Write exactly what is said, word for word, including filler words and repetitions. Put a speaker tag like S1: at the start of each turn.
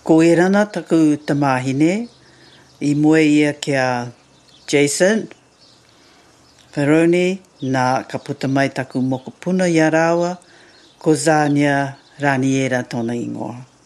S1: Ko e rana taku tamahine, I mua ia kia Jason, Veroni, nā ka puta mai taku mokopuna ia rawa, ko Zania Raniera tōna ingoa.